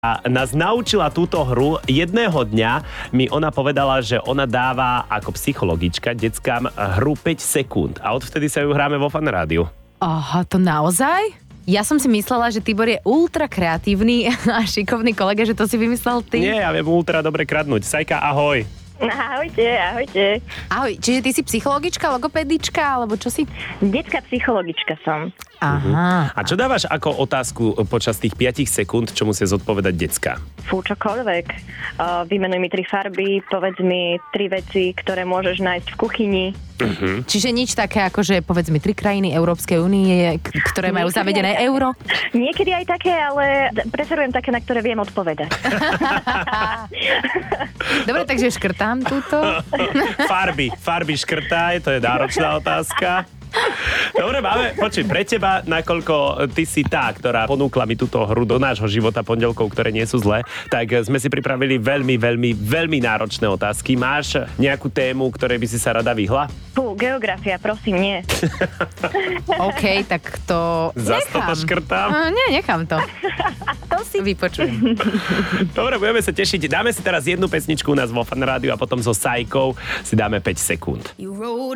nás naučila túto hru. Jedného dňa mi ona povedala, že ona dáva ako psychologička deckám hru 5 sekúnd. A odvtedy sa ju hráme vo Fan Rádiu. Aha, to naozaj? Ja som si myslela, že Tibor je ultra kreatívny a šikovný kolega, že to si vymyslel ty. Nie, ja viem ultra dobre kradnúť. Sajka, ahoj. Ahojte, ahojte. Ahoj, čiže ty si psychologička, logopedička, alebo čo si? Detská psychologička som. Aha. A čo dávaš ako otázku počas tých 5 sekúnd, čo musia zodpovedať decka? Fú, čokoľvek. Vymenuj mi 3 farby, povedz mi 3 veci, ktoré môžeš nájsť v kuchyni. Čiže nič také ako, že povedz mi 3 krajiny Európskej únie, ktoré majú zavedené euro? Niekedy aj také, ale preferujem také, na ktoré viem odpovedať. Dobre, takže škrtám túto. Farby škrtaj, to je náročná otázka. Dobre, počuj, pre teba, nakoľko ty si tá, ktorá ponúkla mi túto hru do nášho života pondelkov, ktoré nie sú zlé, tak sme si pripravili veľmi náročné otázky. Máš nejakú tému, ktorej by si sa rada vyhla? Fú, geografia, prosím, nie. OK, tak to Zas toto škrtám? Nie, nechám to. To si vypočujem. Dobre, budeme sa tešiť. Dáme si teraz jednu pesničku u nás vo Fan Rádiu a potom so Sajkou si dáme 5 sekúnd.